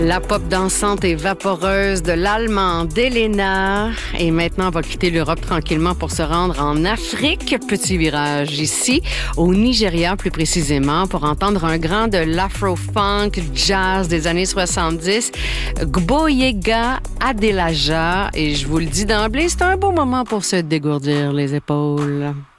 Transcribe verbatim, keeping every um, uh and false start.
La pop dansante et vaporeuse de l'Allemande Elena. Et maintenant, on va quitter l'Europe tranquillement pour se rendre en Afrique. Petit virage ici, au Nigeria plus précisément, pour entendre un grand de l'afro-funk jazz des années soixante-dix, Gboyega Adelaja. Et je vous le dis d'emblée, c'est un beau moment pour se dégourdir les épaules.